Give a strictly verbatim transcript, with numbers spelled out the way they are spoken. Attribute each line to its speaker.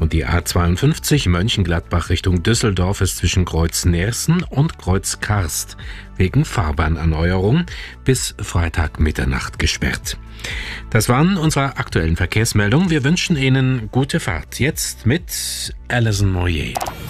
Speaker 1: Und die A zweiundfünfzig Mönchengladbach Richtung Düsseldorf ist zwischen Kreuz Neersen und Kreuz Karst wegen Fahrbahnerneuerung bis Freitag Mitternacht gesperrt. Das waren unsere aktuellen Verkehrsmeldungen. Wir wünschen Ihnen gute Fahrt. Jetzt mit Alison Moyet.